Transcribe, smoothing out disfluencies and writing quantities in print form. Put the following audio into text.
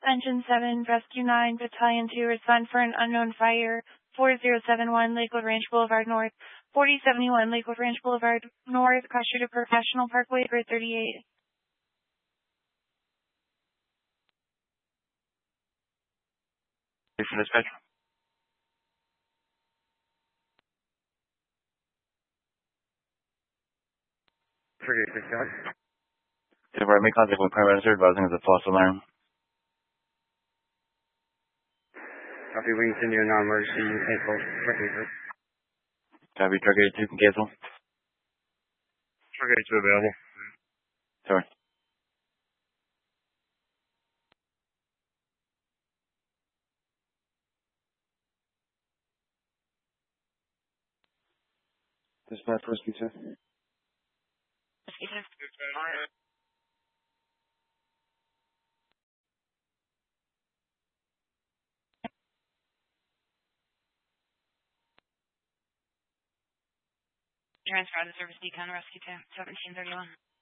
Engine 7, Rescue 9, Battalion 2, respond for an unknown fire. 4071 Lakewood Ranch Boulevard North. 4071 Lakewood Ranch Boulevard North, cross street of Professional Parkway, grid 38. For dispatch. Trigger 6 guys. Right, make contact with Prime Minister advising of the false alarm. Copy, we can send you a non-emergency. You can cancel. Copy, Truck 82 can cancel. Truck 82 available. Sorry. Dispatch Rescue 2. Rescue 2. Transfer out of service decon, Rescue 2, 1731.